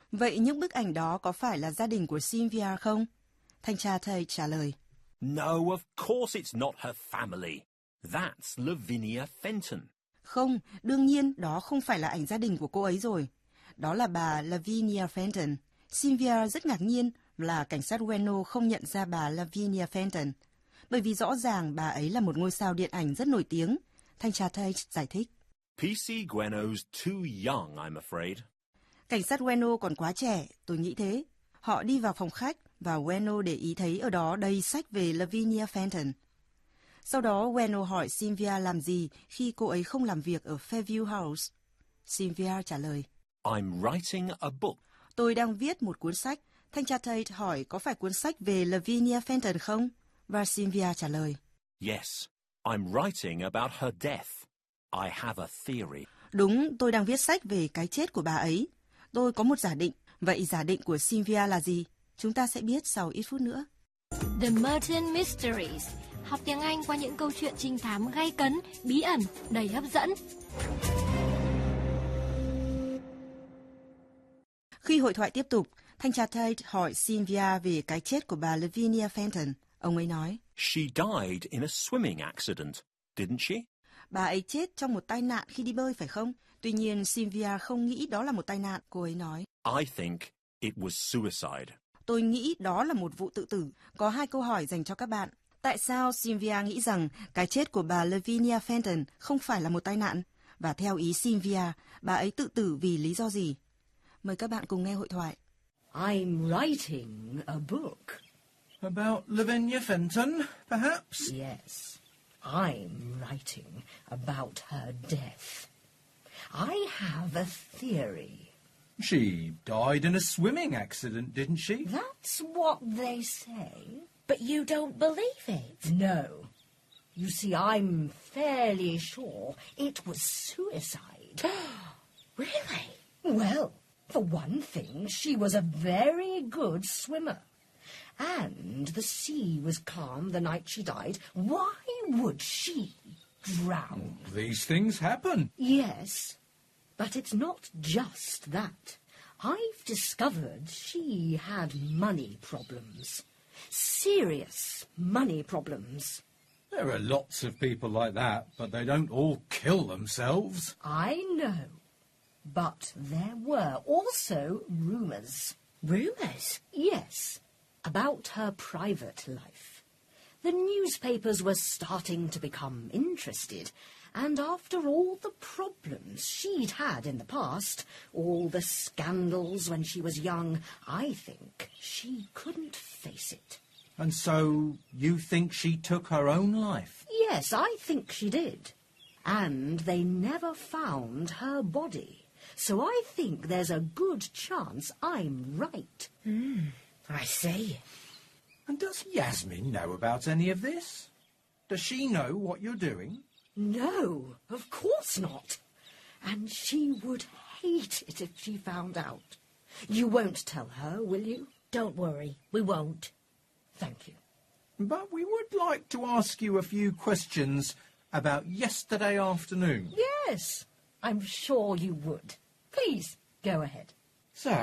Vậy những bức ảnh đó có phải là gia đình của Sylvia không? Thanh tra Tate trả lời. No, of course it's not her family. That's Lavinia Fenton. Không, đương nhiên đó không phải là ảnh gia đình của cô ấy rồi. Đó là bà Lavinia Fenton. Sylvia rất ngạc nhiên là cảnh sát Bueno không nhận ra bà Lavinia Fenton, bởi vì rõ ràng bà ấy là một ngôi sao điện ảnh rất nổi tiếng. Thanh tra Tate giải thích. PC Gueno's too young, I'm afraid. Cảnh sát Bueno còn quá trẻ, tôi nghĩ thế. Họ đi vào phòng khách và Bueno để ý thấy ở đó đầy sách về Lavinia Fenton. Sau đó Bueno hỏi Sylvia làm gì khi cô ấy không làm việc ở Fairview House. Sylvia trả lời. I'm writing a book. Tôi đang viết một cuốn sách. Thanh tra Tate hỏi có phải cuốn sách về Lavinia Fenton không? Và Sylvia trả lời. Yes, I'm writing about her death. I have a theory. Đúng, tôi đang viết sách về cái chết của bà ấy. Tôi có một giả định. Vậy giả định của Sylvia là gì? Chúng ta sẽ biết sau ít phút nữa. The Merton Mysteries. Học tiếng Anh qua những câu chuyện trinh thám gay cấn, bí ẩn, đầy hấp dẫn. Khi hội thoại tiếp tục, thanh tra Tate hỏi Sylvia về cái chết của bà Lavinia Fenton. Ông ấy nói. She died in a swimming accident, didn't she? Bà ấy chết trong một tai nạn khi đi bơi phải không? Tuy nhiên Sylvia không nghĩ đó là một tai nạn, cô ấy nói. I think it was suicide. Tôi nghĩ đó là một vụ tự tử. Có 2 câu hỏi dành cho các bạn. Tại sao Sylvia nghĩ rằng cái chết của bà Lavinia Fenton không phải là một tai nạn? Và theo ý Sylvia, bà ấy tự tử vì lý do gì? Mời các bạn cùng nghe hội thoại. I'm writing a book. About Lavinia Fenton, perhaps? Yes, I'm writing about her death. I have a theory. She died in a swimming accident, didn't she? That's what they say. But you don't believe it. No. You see, I'm fairly sure it was suicide. Really? Well, for one thing, she was a very good swimmer. And the sea was calm the night she died. Why would she drown? These things happen. Yes, but it's not just that. I've discovered she had money problems. Serious money problems. There are lots of people like that, but they don't all kill themselves. I know. But there were also rumours. Rumours? Yes, about her private life. The newspapers were starting to become interested, and after all the problems she'd had in the past, all the scandals when she was young, I think she couldn't face it. And so you think she took her own life? Yes, I think she did. And they never found her body. So I think there's a good chance I'm right. I see. And does Yasmin know about any of this? Does she know what you're doing? No, of course not. And she would hate it if she found out. You won't tell her, will you? Don't worry, we won't. Thank you. But we would like to ask you a few questions about yesterday afternoon. Yes, I'm sure you would. Please, go ahead. So,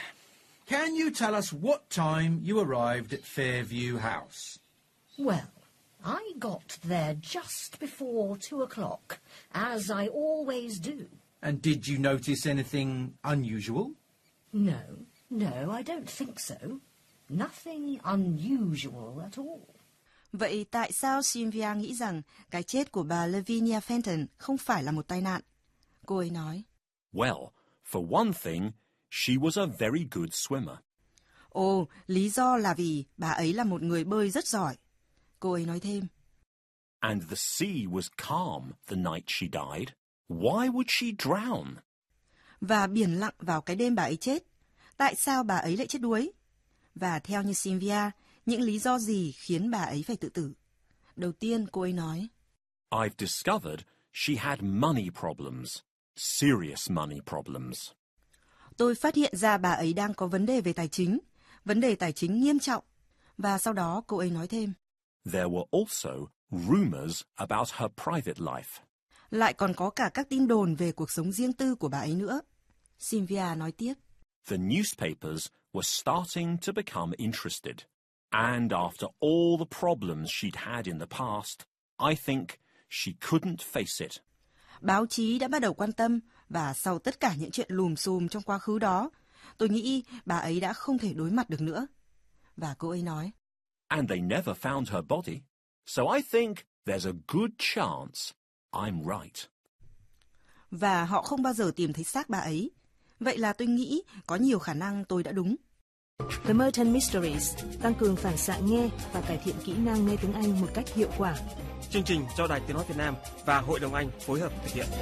can you tell us what time you arrived at Fairview House? Well, I got there just before 2 o'clock, as I always do. And did you notice anything unusual? No, I don't think so. Nothing unusual at all. Vậy tại sao Sylvia nghĩ rằng cái chết của bà Lavinia Fenton không phải là một tai nạn? Cô ấy nói. Well, for one thing, she was a very good swimmer. Ồ, lý do là vì bà ấy là một người bơi rất giỏi. Cô ấy nói thêm. And the sea was calm the night she died. Why would she drown? Và biển lặng vào cái đêm bà ấy chết. Tại sao bà ấy lại chết đuối? Và theo như Sylvia, những lý do gì khiến bà ấy phải tự tử? Đầu tiên, cô ấy nói. I've discovered she had money problems. Serious money problems. Tôi phát hiện ra bà ấy đang có vấn đề về vấn đề tài chính nghiêm trọng. Và sau đó cô ấy nói thêm. There were also rumors about her private life. Lại còn có cả các tin đồn về cuộc sống riêng tư của bà ấy nữa. Sylvia nói tiếp. the newspapers were starting to become interested. And after all the problems she'd had in the past, I think she couldn't face it. Báo chí đã bắt đầu quan tâm và sau tất cả những chuyện lùm xùm trong quá khứ đó, tôi nghĩ bà ấy đã không thể đối mặt được nữa. Và cô ấy nói, And they never found her body. So I think there's a good chance I'm right. Và họ không bao giờ tìm thấy xác bà ấy. Vậy là tôi nghĩ có nhiều khả năng tôi đã đúng. The Merton Mysteries tăng cường phản xạ nghe và cải thiện kỹ năng nghe tiếng Anh một cách hiệu quả. Chương trình do Đài Tiếng nói Việt Nam và Hội đồng Anh phối hợp thực hiện.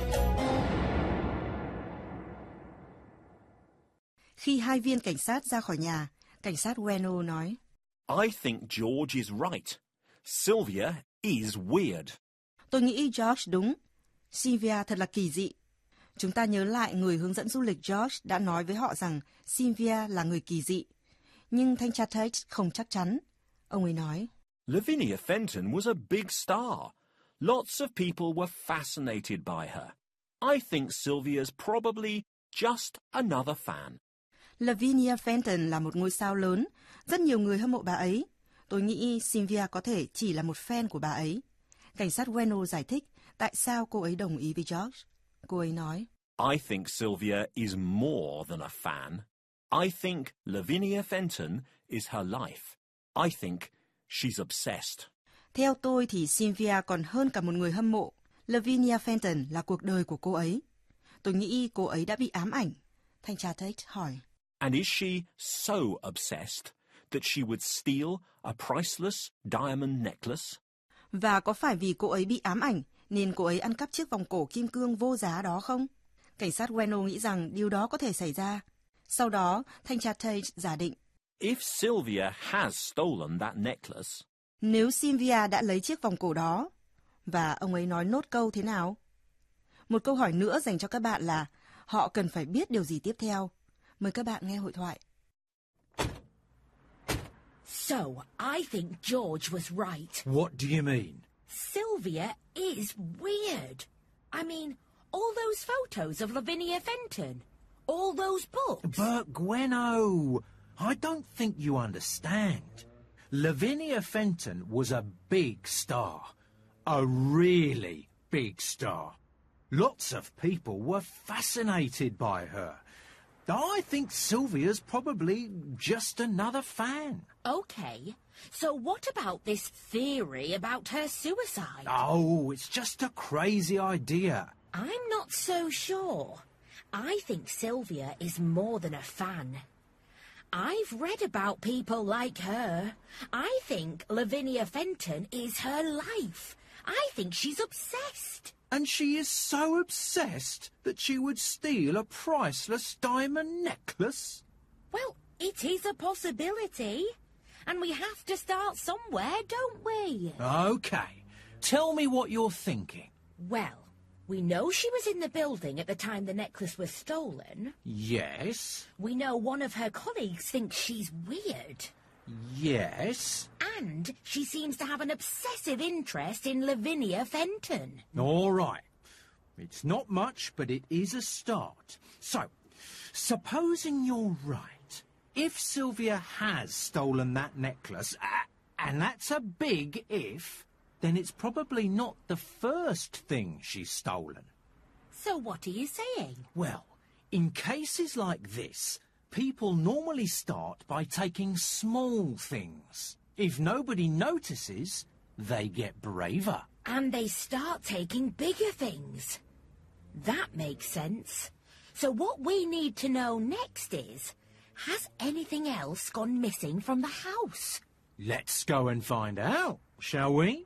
Khi hai viên cảnh sát ra khỏi nhà, cảnh sát Weno nói, I think George is right. Sylvia is weird. Tôi nghĩ George đúng. Sylvia thật là kỳ dị. Chúng ta nhớ lại người hướng dẫn du lịch George đã nói với họ rằng Sylvia là người kỳ dị. Nhưng thanh tra Tate không chắc chắn. Ông ấy nói, Lavinia Fenton was a big star. Lots of people were fascinated by her. I think Sylvia's probably just another fan. Lavinia Fenton là một ngôi sao lớn. Rất nhiều người hâm mộ bà ấy. Tôi nghĩ Sylvia có thể chỉ là một fan của bà ấy. Cảnh sát Weno giải thích tại sao cô ấy đồng ý với George. Cô ấy nói, I think Sylvia is more than a fan. I think Lavinia Fenton is her life. I think she's obsessed. Theo tôi thì Sylvia còn hơn cả một người hâm mộ. Lavinia Fenton là cuộc đời của cô ấy. Tôi nghĩ cô ấy đã bị ám ảnh. Thanh tra Tate hỏi, And is she so obsessed that she would steal a priceless diamond necklace? và có phải vì cô ấy bị ám ảnh nên cô ấy ăn cắp chiếc vòng cổ kim cương vô giá đó không? Cảnh sát Weno nghĩ rằng điều đó có thể xảy ra. Sau đó, thanh tra Tate giả định, If Sylvia has stolen that necklace, nếu Sylvia đã lấy chiếc vòng cổ đó, và ông ấy nói nốt câu thế nào? Một câu hỏi nữa dành cho các bạn là họ cần phải biết điều gì tiếp theo. Mời các bạn nghe hội thoại. So, I think George was right. What do you mean? Sylvia is weird. I mean, all those photos of Lavinia Fenton. All those books. But Gweno, I don't think you understand. Lavinia Fenton was a big star. A really big star. Lots of people were fascinated by her. I think Sylvia's probably just another fan. Okay, so what about this theory about her suicide? Oh, it's just a crazy idea. I'm not so sure. I think Sylvia is more than a fan. I've read about people like her. I think Lavinia Fenton is her life. I think she's obsessed. And she is so obsessed that she would steal a priceless diamond necklace? Well, it is a possibility. And we have to start somewhere, don't we? Okay. Tell me what you're thinking. Well, we know she was in the building at the time the necklace was stolen. Yes. We know one of her colleagues thinks she's weird. Yes. And she seems to have an obsessive interest in Lavinia Fenton. All right. It's not much, but it is a start. So, supposing you're right, if Sylvia has stolen that necklace, and that's a big if, then it's probably not the first thing she's stolen. So what are you saying? Well, in cases like this, people normally start by taking small things. If nobody notices, they get braver. And they start taking bigger things. That makes sense. So what we need to know next is, has anything else gone missing from the house? Let's go and find out, shall we?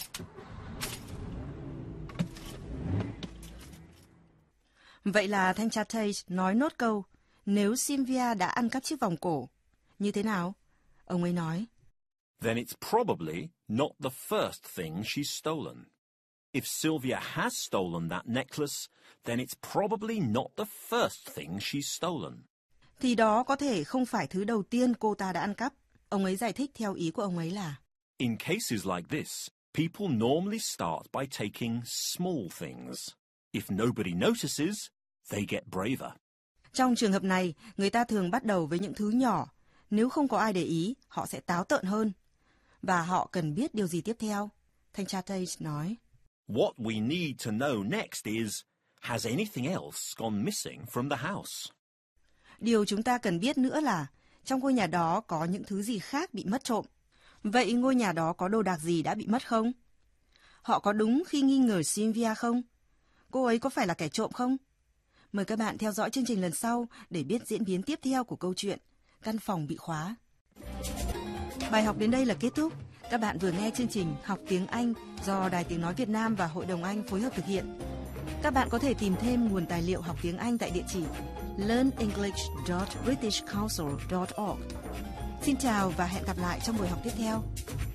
Vậy là thanh tra Tate nói nốt câu, nếu Sylvia đã ăn cắp chiếc vòng cổ. Như thế nào? Ông ấy nói, then it's probably not the first thing she's stolen. If Sylvia has stolen that necklace, then it's probably not the first thing she's stolen. thì đó có thể không phải thứ đầu tiên cô ta đã ăn cắp. Ông ấy giải thích theo ý của ông ấy là, In cases like this, people normally start by taking small things. If nobody notices, they get braver. Trong trường hợp này, người ta thường bắt đầu với những thứ nhỏ. Nếu không có ai để ý, họ sẽ táo tợn hơn. Và họ cần biết điều gì tiếp theo. Thanh tra Tate nói. What we need to know next is, has anything else gone missing from the house? Điều chúng ta cần biết nữa là, trong ngôi nhà đó có những thứ gì khác bị mất trộm. Vậy ngôi nhà đó có đồ đạc gì đã bị mất không? Họ có đúng khi nghi ngờ Sylvia không? Cô ấy có phải là kẻ trộm không? Mời các bạn theo dõi chương trình lần sau để biết diễn biến tiếp theo của câu chuyện Căn phòng bị khóa. Bài học đến đây là kết thúc. Các bạn vừa nghe chương trình Học tiếng Anh do Đài Tiếng Nói Việt Nam và Hội đồng Anh phối hợp thực hiện. Các bạn có thể tìm thêm nguồn tài liệu học tiếng Anh tại địa chỉ learnenglish.britishcouncil.org. Xin chào và hẹn gặp lại trong buổi học tiếp theo.